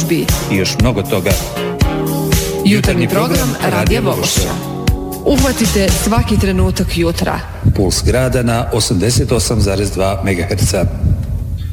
glazbi i još mnogo toga. Jutarnji program Radija Vogošća. Uhvatite svaki trenutak jutra. Puls grada na 88,2 MHz.